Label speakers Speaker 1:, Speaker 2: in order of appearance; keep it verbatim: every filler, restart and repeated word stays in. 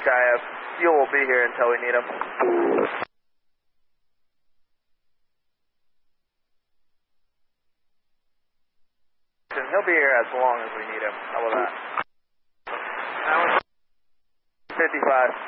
Speaker 1: Sky F. Fuel will be here until we need him. He'll be here as long as we need him. How about that? fifty-five.